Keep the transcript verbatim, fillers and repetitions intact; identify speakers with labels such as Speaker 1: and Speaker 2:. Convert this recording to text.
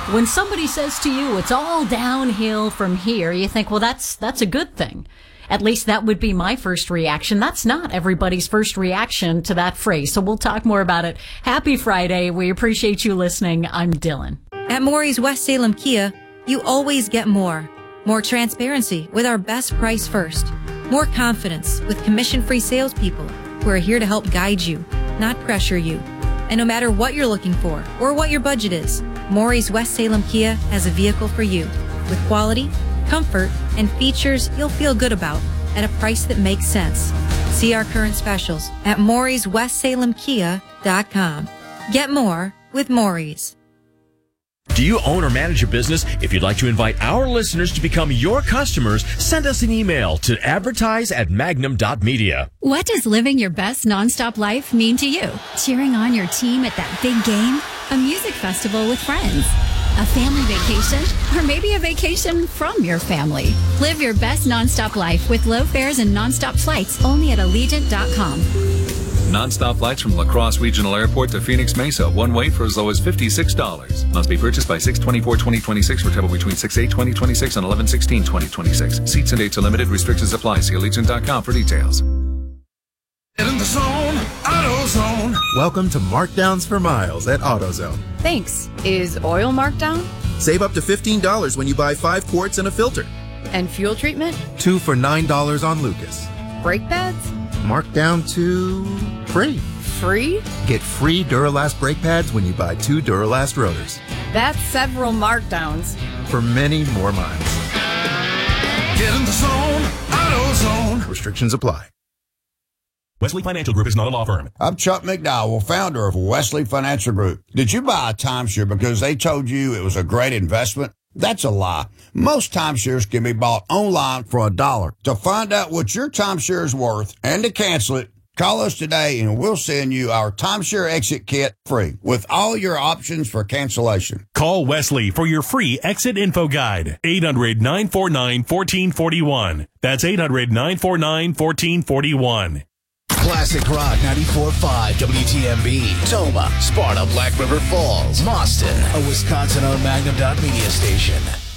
Speaker 1: When somebody says to you, it's all downhill from here, you think, well, that's, that's a good thing. At least that would be my first reaction. That's not everybody's first reaction to that phrase. So we'll talk more about it. Happy Friday. We appreciate you listening. I'm Dylan.
Speaker 2: At Maury's West Salem Kia, you always get more. More transparency with our best price first. More confidence with commission-free salespeople who are here to help guide you, not pressure you. And no matter what you're looking for or what your budget is, Maury's West Salem Kia has a vehicle for you with quality, comfort, and features you'll feel good about at a price that makes sense. See our current specials at Maury's West Salem Kia dot com. Get more with Maury's.
Speaker 3: Do you own or manage a business? If you'd like to invite our listeners to become your customers, send us an email to advertise at magnum dot media.
Speaker 4: What does living your best nonstop life mean to you? Cheering on your team at that big game? A music festival with friends? A family vacation? Or maybe a vacation from your family? Live your best nonstop life with low fares and nonstop flights only at allegiant dot com.
Speaker 5: Non-stop flights from La Crosse Regional Airport to Phoenix Mesa, one way for as low as fifty-six dollars. Must be purchased by six twenty-four twenty twenty-six for travel between six eight twenty twenty-six and eleven sixteen twenty twenty-six. Seats and dates are limited. Restrictions apply. See allegiant dot com for details.
Speaker 6: Get in the zone, AutoZone.
Speaker 7: Welcome to Markdowns for Miles at AutoZone.
Speaker 8: Thanks. Is oil marked down?
Speaker 7: Save up to fifteen dollars when you buy five quarts and a filter.
Speaker 8: And fuel treatment?
Speaker 7: Two for nine dollars on Lucas.
Speaker 8: Brake pads?
Speaker 7: Marked down to free.
Speaker 8: Free?
Speaker 7: Get free Duralast brake pads when you buy two Duralast rotors.
Speaker 8: That's several markdowns.
Speaker 7: For many more miles.
Speaker 6: Get in the zone, AutoZone.
Speaker 7: Restrictions apply.
Speaker 9: Wesley Financial Group is not a law firm.
Speaker 10: I'm Chuck McDowell, founder of Wesley Financial Group. Did you buy a timeshare because they told you it was a great investment? That's a lie. Most timeshares can be bought online for a dollar. To find out what your timeshare is worth and to cancel it, call us today and we'll send you our timeshare exit kit free with all your options for cancellation.
Speaker 9: Call Wesley for your free exit info guide. eight hundred nine four nine one four four one. That's eight hundred nine four nine one four four one.
Speaker 11: Classic Rock ninety-four point five W T M B, Toma, Sparta, Black River Falls, Boston, a Wisconsin-owned Magnum dot media station.